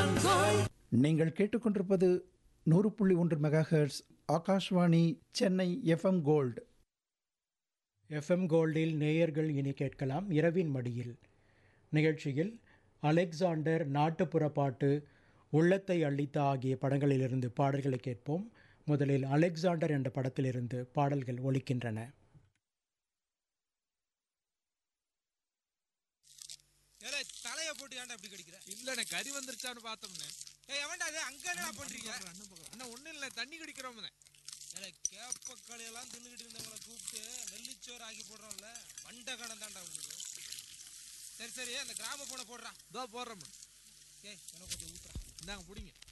நீங்கள் கேட்டுக்கொண்டிருப்பது 100.1 megahertz Akashvani Chennai FM gold. FM கோல்டில் நேயர்கள் இனி கேட்கலாம் இரவின் மடியில் நிகழ்ச்சியில் அலெக்சாண்டர், நாட்டுப்புற பாட்டு, உள்ளத்தை அள்ளித்த ஆகிய படங்களிலிருந்து பாடல்களை கேட்போம். முதலில் அலெக்சாண்டர் என்ற படத்திலிருந்து பாடல்கள் ஒலிக்கின்றன. தலைய போட்டு ஏன்டா அப்படி கடிக்கிற? இல்லண்ணே, கறி வந்துருச்சான்னு பார்த்தோம்னே. எவன்டா அது அங்க என்ன பண்றீங்க? அண்ணா ஒண்ணும் இல்ல, தண்ணி குடிக்கிறோம்னே. கேப்பக்களியெல்லாம் தின்னுகிட்டு இருந்தவங்களை கூப்பிட்டு நெல்லிச்சோறு ஆக்கி போடுறோம்ல, மண்ட கணம் தான்டா உங்களுக்கு. சரி அந்த கிராம போன போடுறான். இதோ போடுறோம். எனக்கு கொஞ்சம் ஊத்துறா. இந்தாங்க பிடிங்க.